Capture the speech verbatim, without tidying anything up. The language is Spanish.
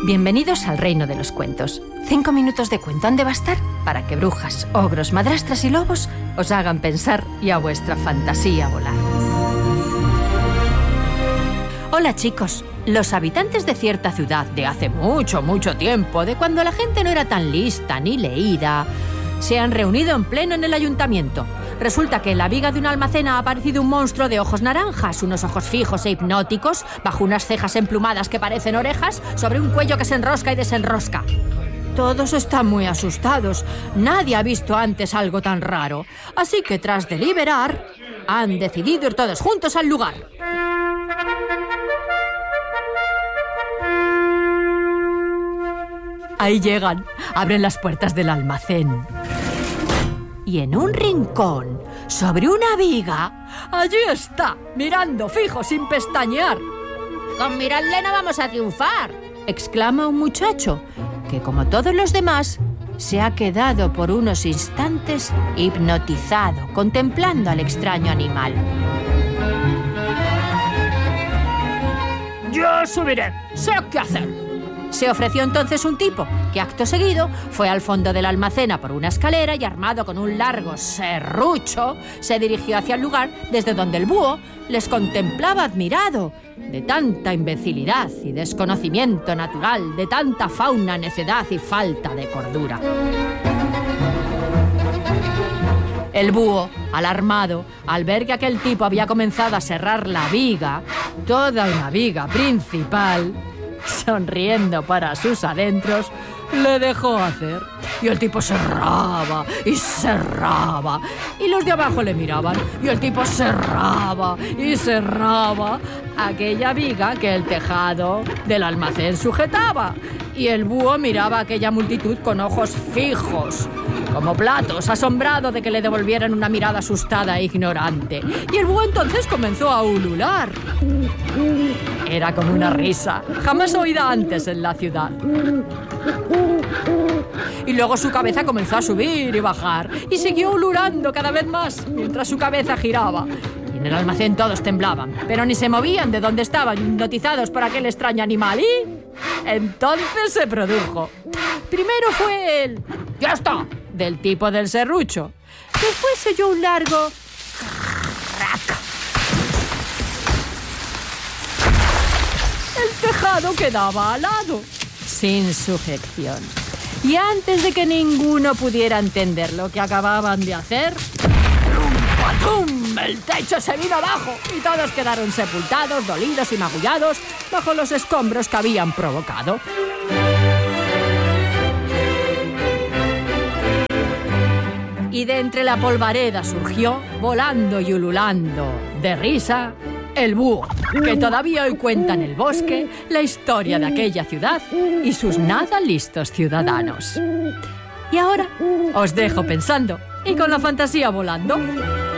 Bienvenidos al reino de los cuentos. Cinco minutos de cuento han de bastar para que brujas, ogros, madrastras y lobos os hagan pensar y a vuestra fantasía volar. Hola chicos, los habitantes de cierta ciudad de hace mucho, mucho tiempo, de cuando la gente no era tan lista ni leída, se han reunido en pleno en el ayuntamiento. Resulta que en la viga de un almacén ha aparecido un monstruo de ojos naranjas, unos ojos fijos e hipnóticos, bajo unas cejas emplumadas que parecen orejas, sobre un cuello que se enrosca y desenrosca. Todos están muy asustados. Nadie ha visto antes algo tan raro. Así que tras deliberar, han decidido ir todos juntos al lugar. Ahí llegan, abren las puertas del almacén. Y en un rincón, sobre una viga, allí está, mirando fijo sin pestañear. «Con mirarle no vamos a triunfar», exclama un muchacho, que como todos los demás, se ha quedado por unos instantes hipnotizado, contemplando al extraño animal. «Yo subiré, sé qué hacer». Se ofreció entonces un tipo, que acto seguido fue al fondo del almacén a por una escalera y armado con un largo serrucho, se dirigió hacia el lugar desde donde el búho les contemplaba admirado, de tanta imbecilidad y desconocimiento natural, de tanta fauna, necedad y falta de cordura. El búho, alarmado, al ver que aquel tipo había comenzado a serrar la viga, toda una viga principal, sonriendo para sus adentros, le dejó hacer. Y el tipo cerraba y cerraba. Y los de abajo le miraban. Y el tipo cerraba y cerraba aquella viga que el tejado del almacén sujetaba. Y el búho miraba a aquella multitud con ojos fijos, como platos, asombrado de que le devolvieran una mirada asustada e ignorante. Y el búho entonces comenzó a ulular. Era como una risa, jamás oída antes en la ciudad. Y luego su cabeza comenzó a subir y bajar, y siguió ululando cada vez más, mientras su cabeza giraba. Y en el almacén todos temblaban, pero ni se movían de donde estaban, hipnotizados por aquel extraño animal. Y entonces se produjo. Primero fue el «¡Ya está!» del tipo del serrucho. Después se oyó un largo «crac». El tejado quedaba alado, sin sujeción. Y antes de que ninguno pudiera entender lo que acababan de hacer, ¡tum, patum!, el techo se vino abajo y todos quedaron sepultados, dolidos y magullados bajo los escombros que habían provocado. Y de entre la polvareda surgió, volando y ululando de risa, el búho, que todavía hoy cuenta en el bosque la historia de aquella ciudad y sus nada listos ciudadanos. Y ahora os dejo pensando y con la fantasía volando.